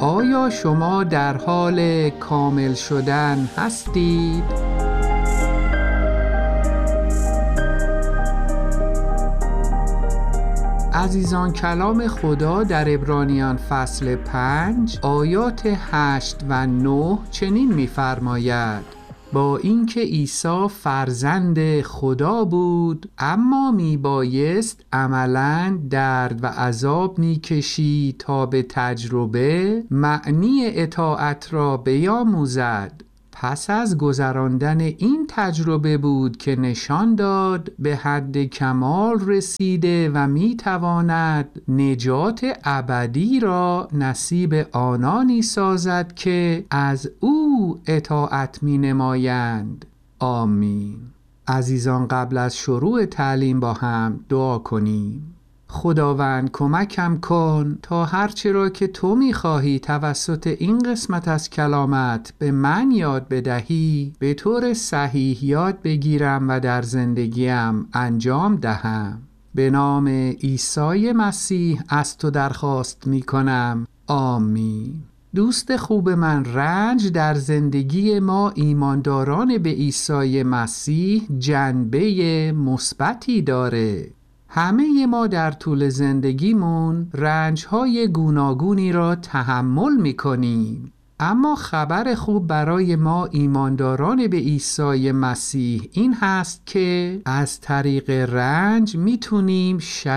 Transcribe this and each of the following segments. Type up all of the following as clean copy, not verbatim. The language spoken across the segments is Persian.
آیا شما در حال کامل شدن هستید؟ عزیزان، کلام خدا در عبرانیان فصل 5 آیات 8 و 9 چنین می‌فرماید: با اینکه عیسی فرزند خدا بود، اما میبایست عملاً درد و عذاب میکشید تا به تجربه معنی اطاعت را بیاموزد. پس از گذراندن این تجربه بود که نشان داد به حد کمال رسیده و میتواند نجات ابدی را نصیب آنانی سازد که از او اطاعت مینمایند. آمین. عزیزان، قبل از شروع تعلیم با هم دعا کنیم. خداوند، کمکم کن تا هرچه را که تو می‌خواهی توسط این قسمت از کلامت به من یاد بدهی به طور صحیح یاد بگیرم و در زندگیم انجام دهم. به نام عیسی مسیح از تو درخواست می‌کنم. آمین. دوست خوب من، رنج در زندگی ما ایمانداران به عیسی مسیح جنبه مثبتی داره. همه ما در طول زندگیمون رنج‌های گوناگونی را تحمل می‌کنیم، اما خبر خوب برای ما ایمانداران به عیسی مسیح این هست که از طریق رنج میتونیم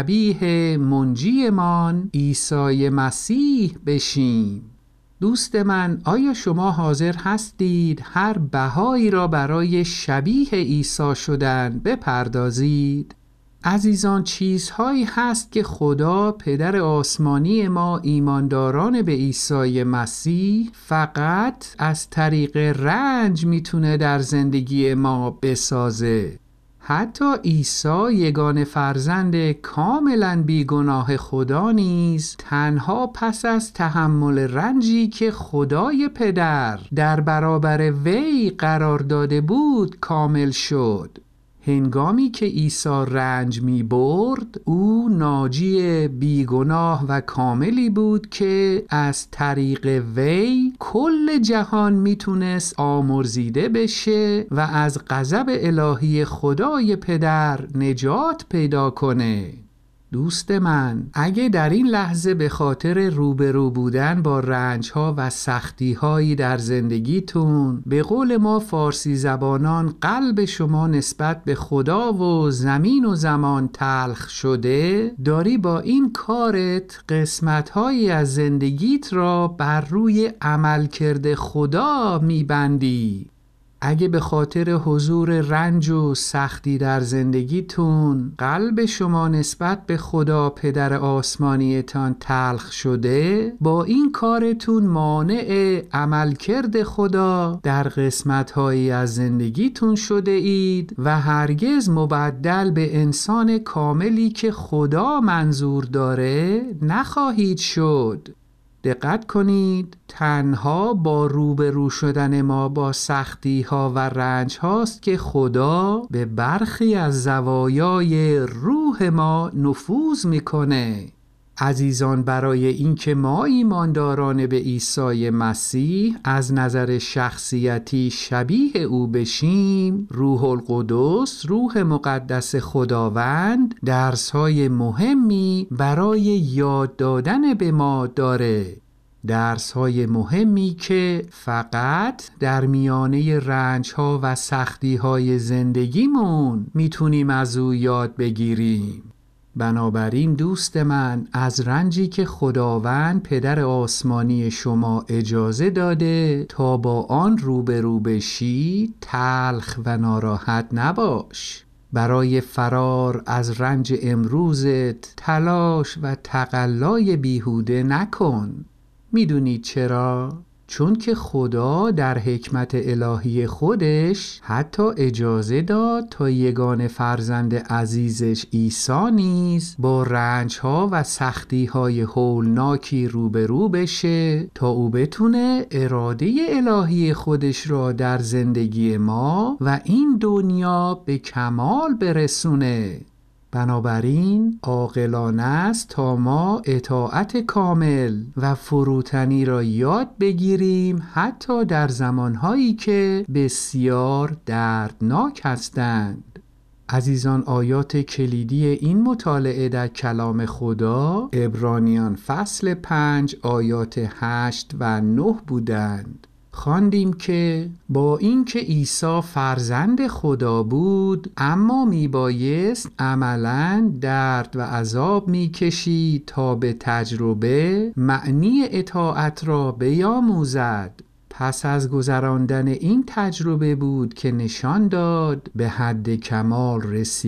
شبیه منجیمان عیسی مسیح بشیم. دوست من، آیا شما حاضر هستید هر بهایی را برای شبیه عیسی شدن بپردازید؟ عزیزان، چیزهایی هست که خدا پدر آسمانی ما ایمانداران به عیسی مسیح فقط از طریق رنج میتونه در زندگی ما بسازه. حتی عیسی، یگانه فرزند کاملا بیگناه خدا نیز، تنها پس از تحمل رنجی که خدای پدر در برابر وی قرار داده بود کامل شد. هنگامی که عیسی رنج می برد، او ناجی بیگناه و کاملی بود که از طریق وی کل جهان می تونست آمرزیده بشه و از غضب الهی خدای پدر نجات پیدا کنه. دوست من، اگه در این لحظه به خاطر روبرو بودن با رنج‌ها و سختی‌هایی در زندگیتون به قول ما فارسی زبانان قلب شما نسبت به خدا و زمین و زمان تلخ شده، داری با این کارت قسمت‌هایی از زندگیت را بر روی عملکرد خدا می‌بندی. اگه به خاطر حضور رنج و سختی در زندگیتون قلب شما نسبت به خدا پدر آسمانیتان تلخ شده، با این کارتون مانع عملکرد خدا در قسمت‌هایی از زندگیتون شده اید و هرگز مبدل به انسان کاملی که خدا منظور داره نخواهید شد. دقت کنید، تنها با روبرو شدن ما با سختی ها و رنج هاست که خدا به برخی از زوایای روح ما نفوذ میکنه. عزیزان، برای اینکه ما ایمانداران به عیسی مسیح از نظر شخصیتی شبیه او بشیم، روح القدس، روح مقدس خداوند، درس‌های مهمی برای یاد دادن به ما داره. درس‌های مهمی که فقط در میانه رنج‌ها و سختی‌های زندگیمون میتونیم از او یاد بگیریم. بنابراین دوست من، از رنجی که خداوند پدر آسمانی شما اجازه داده تا با آن روبرو بشی تلخ و ناراحت نباش. برای فرار از رنج امروزت تلاش و تقلای بیهوده نکن. میدونید چرا؟ چون که خدا در حکمت الهی خودش حتی اجازه داد تا یگانه فرزند عزیزش عیسی نیز با رنج‌ها و سختی‌های هولناکی روبرو بشه تا او بتونه اراده الهی خودش را در زندگی ما و این دنیا به کمال برسونه. بنابراین عاقلانه است تا ما اطاعت کامل و فروتنی را یاد بگیریم، حتی در زمانهایی که بسیار دردناک هستند. عزیزان، آیات کلیدی این مطالعه در کلام خدا عبرانیان فصل 5 آیات 8 و 9 بودند. خواندیم که با اینکه عیسی فرزند خدا بود، اما میبایست عملاً درد و عذاب میکشید تا به تجربه معنی اطاعت را بیاموزد. پس از گذراندن این تجربه بود که نشان داد به حد کمال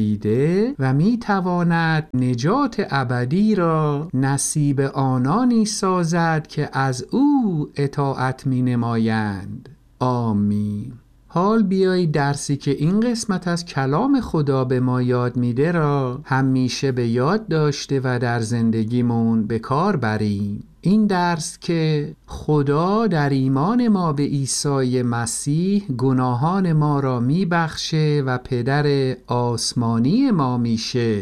رسیده و میتواند نجات ابدی را نصیب آنانی سازد که از او اطاعت مینمایند. آمین. حال بیایید درسی که این قسمت از کلام خدا به ما یاد میده را همیشه به یاد داشته و در زندگیمون به کار بریم. این درس که خدا در ایمان ما به عیسی مسیح گناهان ما را میبخشه و پدر آسمانی ما میشه.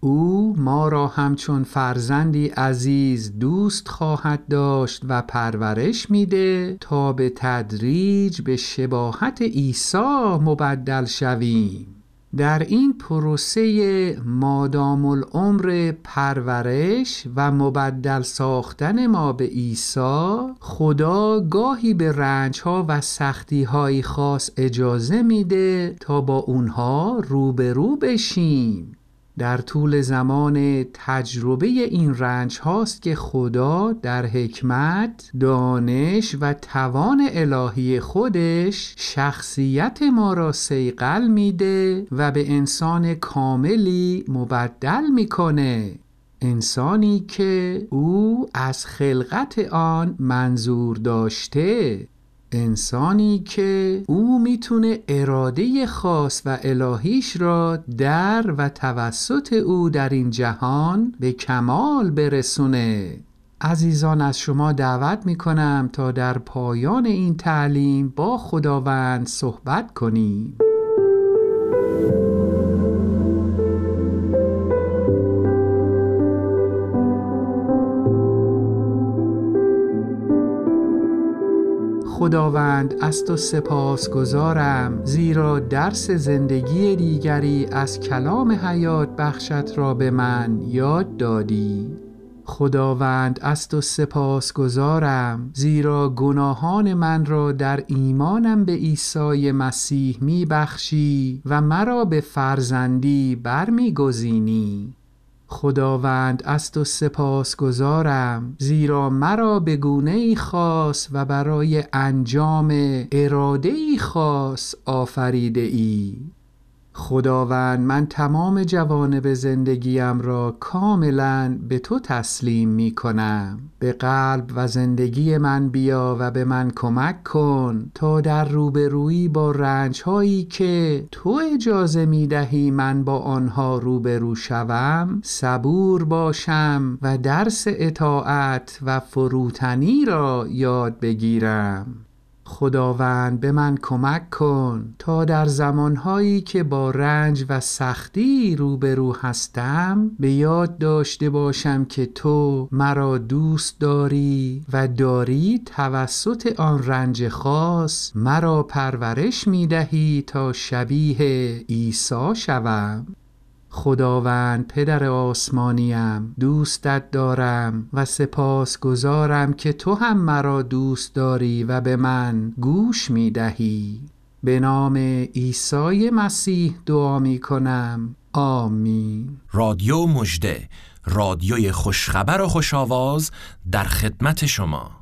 او ما را همچون فرزندی عزیز دوست خواهد داشت و پرورش میده تا به تدریج به شباهت عیسی مبدل شویم. در این پروسه مادام العمر پرورش و مبدل ساختن ما به عیسی، خدا گاهی به رنج‌ها و سختی‌های خاص اجازه میده تا با اونها روبرو بشیم. در طول زمان تجربه این رنج هاست که خدا در حکمت، دانش و توان الهی خودش شخصیت ما را صیقل میده و به انسان کاملی مبدل میکنه. انسانی که او از خلقت آن منظور داشته، انسانی که او میتونه اراده خاص و الهیش را در و توسط او در این جهان به کمال برسونه. عزیزان، از شما دعوت میکنم تا در پایان این تعلیم با خداوند صحبت کنیم. خداوند، از تو سپاسگزارم، زیرا درس زندگی دیگری از کلام حیات بخشت را به من یاد دادی. خداوند، از تو سپاسگزارم، زیرا گناهان من را در ایمانم به عیسی مسیح می بخشی و مرا به فرزندی برمیگزینی. خداوند، از تو سپاسگزارم، زیرا مرا به گونه‌ای خاص و برای انجام اراده‌ای خاص آفریده ای. خداوند، من تمام جوانب زندگیم را کاملا به تو تسلیم می کنم. به قلب و زندگی من بیا و به من کمک کن تا در روبرویی با رنج‌هایی که تو اجازه می دهی من با آنها روبرو شوم صبور باشم و درس اطاعت و فروتنی را یاد بگیرم. خداوند، به من کمک کن تا در زمانهایی که با رنج و سختی روبرو هستم به یاد داشته باشم که تو مرا دوست داری و داری توسط آن رنج خاص مرا پرورش می دهی تا شبیه عیسی شوم. خداوند پدر آسمانیم، دوستت دارم و سپاسگزارم که تو هم مرا دوست داری و به من گوش می دهی. به نام عیسی مسیح دعا می کنم. آمین. رادیو مژده، رادیوی خوشخبر و خوش‌آواز در خدمت شما.